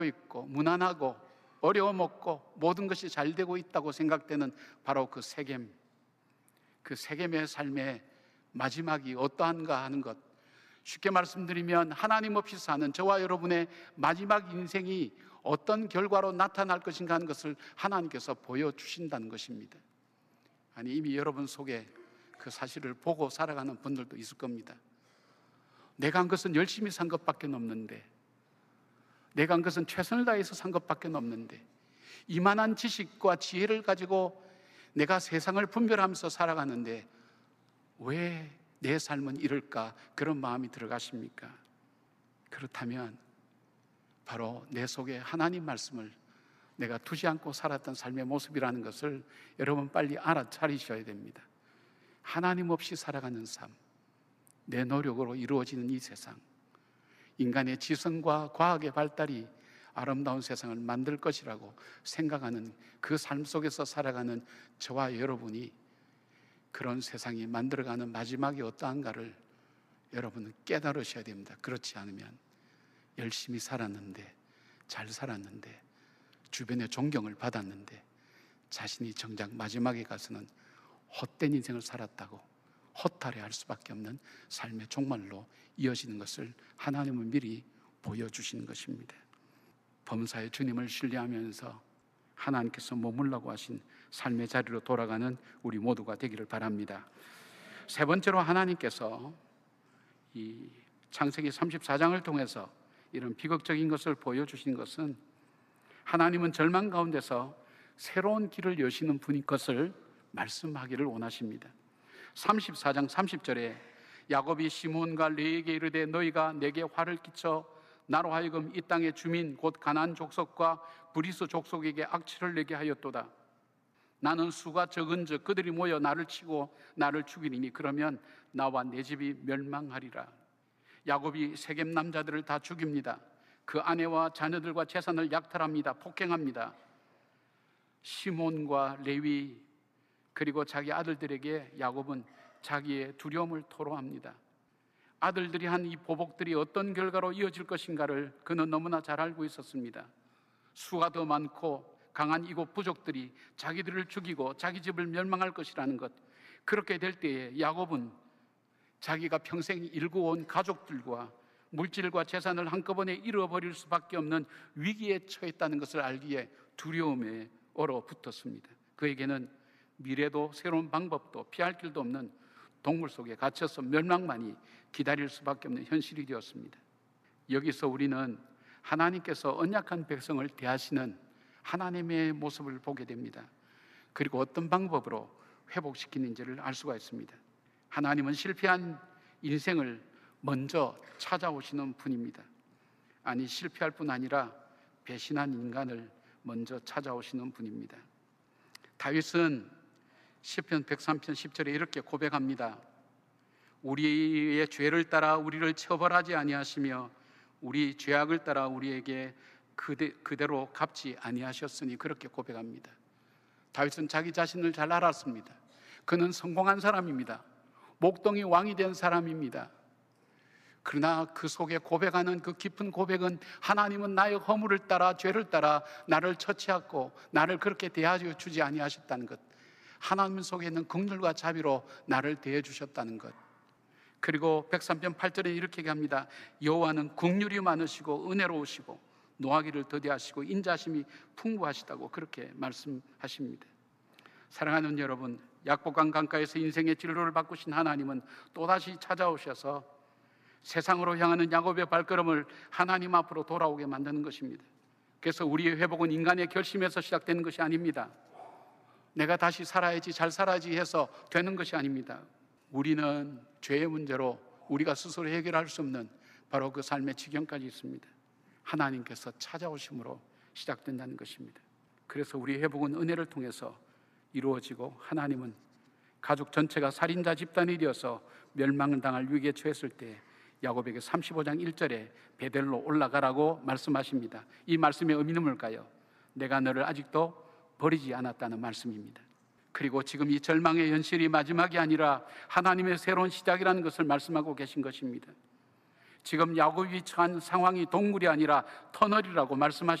있고 무난하고 어려움 없고 모든 것이 잘 되고 있다고 생각되는 바로 그 세겜의 삶의 마지막이 어떠한가 하는 것, 쉽게 말씀드리면 하나님 없이 사는 저와 여러분의 마지막 인생이 어떤 결과로 나타날 것인가 하는 것을 하나님께서 보여주신다는 것입니다. 아니, 이미 여러분 속에 그 사실을 보고 살아가는 분들도 있을 겁니다. 내가 한 것은 열심히 산 것밖에 없는데, 내가 한 것은 최선을 다해서 산 것밖에 없는데, 이만한 지식과 지혜를 가지고 내가 세상을 분별하면서 살아가는데 왜 내 삶은 이럴까? 그런 마음이 들어가십니까? 그렇다면 바로 내 속에 하나님 말씀을 내가 두지 않고 살았던 삶의 모습이라는 것을 여러분 빨리 알아차리셔야 됩니다. 하나님 없이 살아가는 삶, 내 노력으로 이루어지는 이 세상, 인간의 지성과 과학의 발달이 아름다운 세상을 만들 것이라고 생각하는 그 삶 속에서 살아가는 저와 여러분이 그런 세상이 만들어가는 마지막이 어떠한가를 여러분은 깨달으셔야 됩니다. 그렇지 않으면 열심히 살았는데, 잘 살았는데, 주변의 존경을 받았는데 자신이 정작 마지막에 가서는 헛된 인생을 살았다고 허탈해할 수밖에 없는 삶의 종말로 이어지는 것을 하나님은 미리 보여주시는 것입니다. 범사의 주님을 신뢰하면서 하나님께서 머물라고 하신 삶의 자리로 돌아가는 우리 모두가 되기를 바랍니다. 세 번째로 하나님께서 이 창세기 34장을 통해서 이런 비극적인 것을 보여주신 것은 하나님은 절망 가운데서 새로운 길을 여시는 분인 것을 말씀하기를 원하십니다. 34장 30절에 야곱이 시몬과 레위에게 이르되 너희가 내게 화를 끼쳐 나로 하여금 이 땅의 주민 곧 가나안 족속과 브리스 족속에게 악취를 내게 하였도다. 나는 수가 적은즉 그들이 모여 나를 치고 나를 죽이리니 그러면 나와 내 집이 멸망하리라. 야곱이 세겜 남자들을 다 죽입니다. 그 아내와 자녀들과 재산을 약탈합니다. 폭행합니다. 시몬과 레위 그리고 자기 아들들에게 야곱은 자기의 두려움을 토로합니다. 아들들이 한 이 보복들이 어떤 결과로 이어질 것인가를 그는 너무나 잘 알고 있었습니다. 수가 더 많고 강한 이곳 부족들이 자기들을 죽이고 자기 집을 멸망할 것이라는 것, 그렇게 될 때에 야곱은 자기가 평생 일구어온 가족들과 물질과 재산을 한꺼번에 잃어버릴 수밖에 없는 위기에 처했다는 것을 알기에 두려움에 얼어붙었습니다. 그에게는 미래도 새로운 방법도 피할 길도 없는 동물 속에 갇혀서 멸망만이 기다릴 수밖에 없는 현실이 되었습니다. 여기서 우리는 하나님께서 언약한 백성을 대하시는 하나님의 모습을 보게 됩니다. 그리고 어떤 방법으로 회복시키는지를 알 수가 있습니다. 하나님은 실패한 인생을 먼저 찾아오시는 분입니다. 아니, 실패할 뿐 아니라 배신한 인간을 먼저 찾아오시는 분입니다. 다윗은 시편 103편 10절에 이렇게 고백합니다. 우리의 죄를 따라 우리를 처벌하지 아니하시며 우리 죄악을 따라 우리에게 그대로 갚지 아니하셨으니, 그렇게 고백합니다. 다윗은 자기 자신을 잘 알았습니다. 그는 성공한 사람입니다. 목동이 왕이 된 사람입니다. 그러나 그 속에 고백하는 그 깊은 고백은 하나님은 나의 허물을 따라 죄를 따라 나를 처치하고 나를 그렇게 대하여 주지 아니하셨다는 것, 하나님 속에 있는 긍휼과 자비로 나를 대해 주셨다는 것. 그리고 103편 8절에 이렇게 얘기합니다. 여호와는 긍휼이 많으시고 은혜로우시고 노하기를 더디하시고 인자심이 풍부하시다고 그렇게 말씀하십니다. 사랑하는 여러분, 약복강 강가에서 인생의 진로를 바꾸신 하나님은 또다시 찾아오셔서 세상으로 향하는 야곱의 발걸음을 하나님 앞으로 돌아오게 만드는 것입니다. 그래서 우리의 회복은 인간의 결심에서 시작되는 것이 아닙니다. 내가 다시 살아야지, 잘 살아야지 해서 되는 것이 아닙니다. 우리는 죄의 문제로 우리가 스스로 해결할 수 없는 바로 그 삶의 지경까지 있습니다. 하나님께서 찾아오심으로 시작된다는 것입니다. 그래서 우리의 회복은 은혜를 통해서 이루어지고, 하나님은 가족 전체가 살인자 집단이 되어서 멸망을 당할 위기에 처했을 때 야곱에게 35장 1절에 베델로 올라가라고 말씀하십니다. 이 말씀의 의미는 뭘까요? 내가 너를 아직도 버리지 않았다는 말씀입니다. 그리고 지금 이 절망의 현실이 마지막이 아니라 하나님의 새로운 시작이라는 것을 말씀하고 계신 것입니다. 지금 야곱이 처한 상황이 동굴이 아니라 터널이라고 말씀하셨습니다.